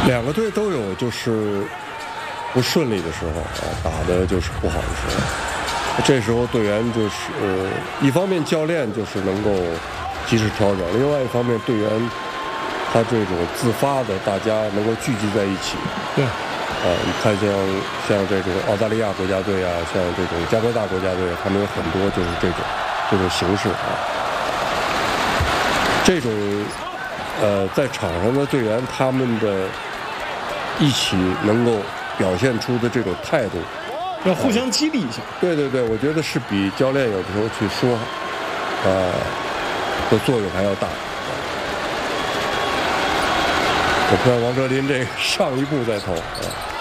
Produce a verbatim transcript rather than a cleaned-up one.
两个队都有就是不顺利的时候啊，打的就是不好的时候。这时候队员就是呃，一方面教练就是能够及时调整，另外一方面队员他这种自发的，大家能够聚集在一起。 对。 啊，你看像像这种澳大利亚国家队啊，像这种加拿大国家队，他们有很多就是这种这种形式啊。这种呃，在场上的队员他们的一起能够表现出的这种态度， 要互相激励一下。 对对对，我觉得是比教练有的时候去说，呃，的作用还要大。我看王哲林这个上一步再投。